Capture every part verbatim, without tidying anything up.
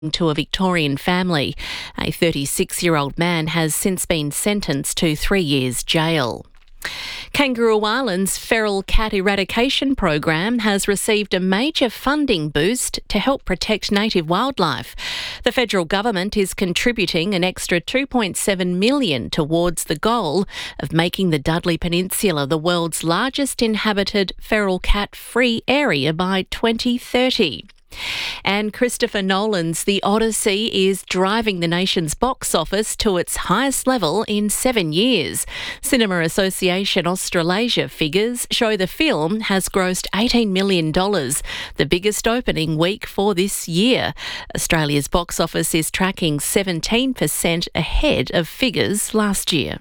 to a Victorian family. A thirty-six-year-old man has since been sentenced to three years jail. Kangaroo Island's feral cat eradication program has received a major funding boost to help protect native wildlife. The federal government is contributing an extra two point seven million dollars towards the goal of making the Dudley Peninsula the world's largest inhabited feral cat-free area by twenty thirty. And Christopher Nolan's The Odyssey is driving the nation's box office to its highest level in seven years. Cinema Association Australasia figures show the film has grossed eighteen million dollars, the biggest opening week for this year. Australia's box office is tracking seventeen percent ahead of figures last year.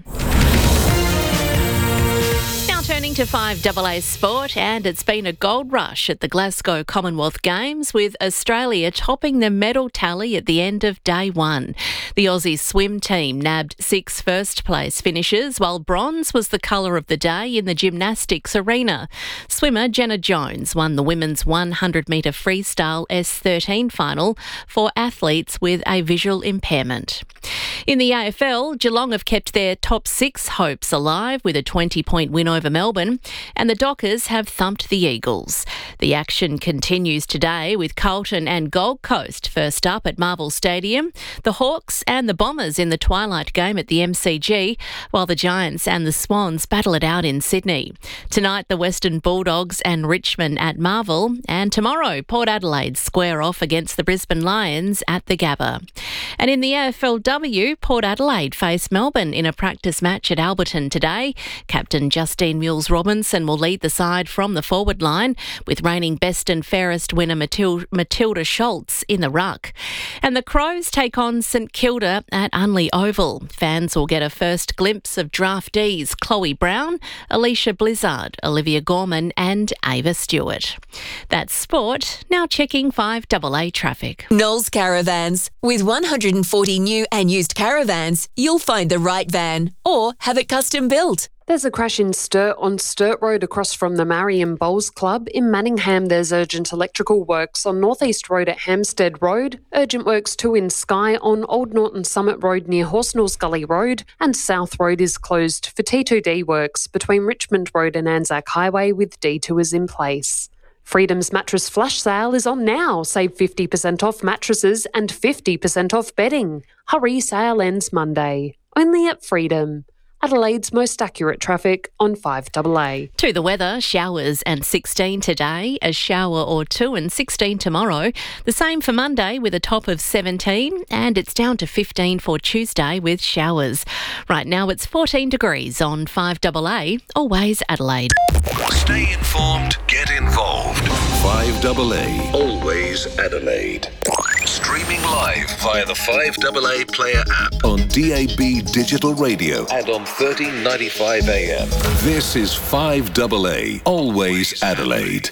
Turning to five A A sport, and it's been a gold rush at the Glasgow Commonwealth Games, with Australia topping the medal tally at the end of day one. The Aussie swim team nabbed six first-place finishes, while bronze was the colour of the day in the gymnastics arena. Swimmer Jenna Jones won the women's one hundred metre freestyle S thirteen final for athletes with a visual impairment. In the A F L, Geelong have kept their top six hopes alive with a twenty-point win over Melbourne, and the Dockers have thumped the Eagles. The action continues today with Carlton and Gold Coast first up at Marvel Stadium, the Hawks and the Bombers in the twilight game at the M C G, while the Giants and the Swans battle it out in Sydney. Tonight, the Western Bulldogs and Richmond at Marvel, and tomorrow, Port Adelaide square off against the Brisbane Lions at the Gabba. And in the A F L W, Port Adelaide face Melbourne in a practice match at Alberton today. Captain Justine Mills-Robinson will lead the side from the forward line, with reigning best and fairest winner Matil- Matilda Schultz in the ruck. And the Crows take on St Kilda at Unley Oval. Fans will get a first glimpse of draftees Chloe Brown, Alicia Blizzard, Olivia Gorman and Ava Stewart. That's sport. Now checking five A A traffic. Knowles Caravans. With one hundred forty new and used caravans, you'll find the right van or have it custom built. There's a crash in Sturt on Sturt Road across from the Marion Bowls Club. In Manningham, there's urgent electrical works on North East Road at Hampstead Road. Urgent works too in Skye on Old Norton Summit Road near Horsnells Gully Road. And South Road is closed for T two D works between Richmond Road and Anzac Highway, with detours in place. Freedom's mattress flash sale is on now. Save fifty percent off mattresses and fifty percent off bedding. Hurry, sale ends Monday. Only at Freedom. Adelaide's most accurate traffic on five A A. To the weather, showers and sixteen today, a shower or two and sixteen tomorrow. The same for Monday with a top of seventeen, and it's down to fifteen for Tuesday with showers. Right now it's fourteen degrees on five A A, always Adelaide. Stay informed, get involved. five A A, always Adelaide. Streaming live via the five A A Player app on D A B Digital Radio and on thirteen ninety-five A M. This is five A A, always Adelaide.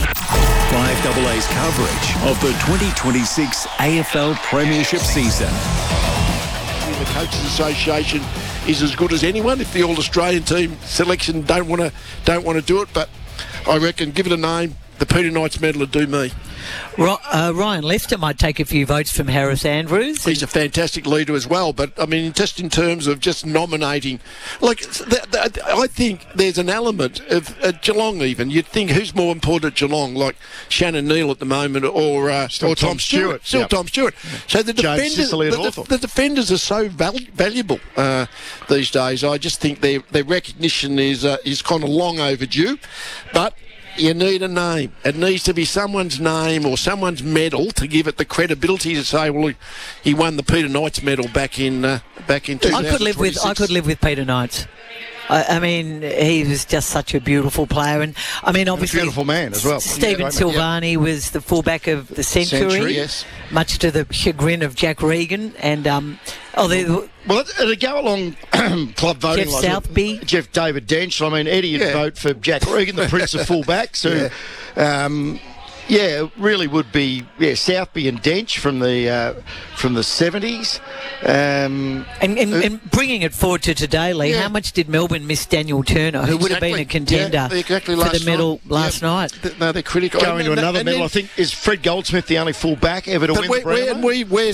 five A A's coverage of the twenty twenty-six A F L Premiership season. The Coaches Association is as good as anyone. If the All-Australian team selection don't want to don't want to do it, but I reckon give it a name. The Peter Knights medal would do me. Uh, Ryan Lester might take a few votes from Harris Andrews. He's a fantastic leader as well, but I mean, just in terms of just nominating, like th- th- I think there's an element of uh, Geelong. Even you'd think who's more important at Geelong, like Shannon Neal at the moment, or uh, Still or Tom, Tom Stewart, Stewart. still Yep. Tom Stewart. So the James defenders, Sicily at the, Hawthorn. the, the defenders are so val- valuable uh, these days. I just think their their recognition is uh, is kind of long overdue, but. You need a name. It needs to be someone's name or someone's medal to give it the credibility to say, well, he, he won the Peter Knights medal back in uh, back in. I could live with I could live with Peter Knights. I, I mean, he was just such a beautiful player, and I mean, obviously, a beautiful man as well. Stephen yeah, Silvani yeah. was the fullback of the century, century yes. much to the chagrin of Jack Regan, and um, oh, they. Well, it'd go along club voting Jeff like Southby. Jeff David Dench. I mean, Eddie would Yeah. vote for Jack Regan, the Prince of Fullbacks, who, yeah. um, Yeah, it really would be. Yeah, Southby and Dench from the uh, from the seventies. Um, and, and, and bringing it forward to today, Lee, Yeah. how much did Melbourne miss Daniel Turner, who would have been a Exactly. contender Yeah, exactly for last the medal night. last Yeah. night? Th- No, they're critical. going to And- another and medal, then- I think, is Fred Goldsmith the only full back ever to But win we, the Brownlow? we, we, we're